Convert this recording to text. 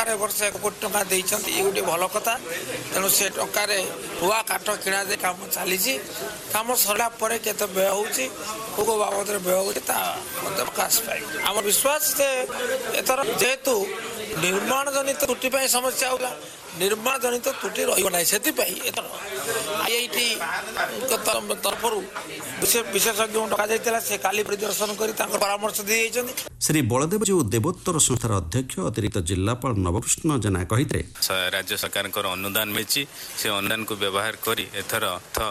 सरकार ए वर्ष 1 कोटी टंका देइछन्ती ये गोटे भल कथा तेणु से टंकार नुआ काठ किणा दे काम चली काम सरला पर केते व्यय होउची को बाबद व्यय होउची प्रकाश पाई आम विश्वास जे एतर जेहेतु निर्माण जनित त्रुटि समस्या होगा निर्माण जनित त्रुटि रही से आईआईटी तरफ विशेषज्ञ डक से काली परिदर्शन कर परामर्श दी श्री बलदेव जो देवोत्तर संस्थार अध्यक्ष अतिरिक्त जिलापाल नवकृष्ण जेना कही राज्य सरकार अनुदान मिली से अनुदान को व्यवहार कर एथर